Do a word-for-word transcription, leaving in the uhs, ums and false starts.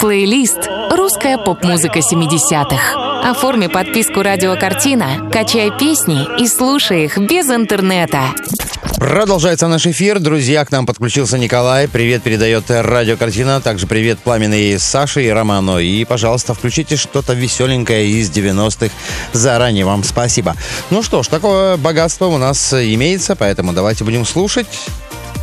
Плейлист «Русская поп-музыка семидесятых». Оформи подписку «Радио Картина», качай песни и слушай их без интернета. Продолжается наш эфир. Друзья, к нам подключился Николай. Привет передает Радио Картина. Также привет Пламенной Саше и Роману. И, пожалуйста, включите что-то веселенькое из девяностых. Заранее вам спасибо. Ну что ж, такое богатство у нас имеется, поэтому давайте будем слушать.